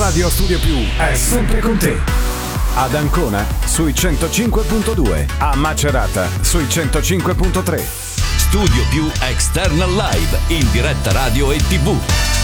Radio Studio Più è sempre con te. Ad Ancona sui 105.2, a Macerata sui 105.3. Studio Più External Live in diretta radio e TV.